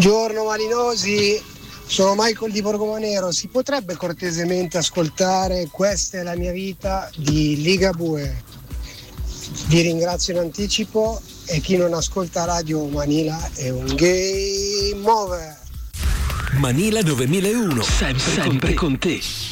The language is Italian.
Buongiorno Malinosi, sono Michael di Borgomanero. Si potrebbe cortesemente ascoltare Questa è la mia vita di Ligabue? Vi ringrazio in anticipo e chi non ascolta Radio Manila è un game over. Manila 9001, sempre con te.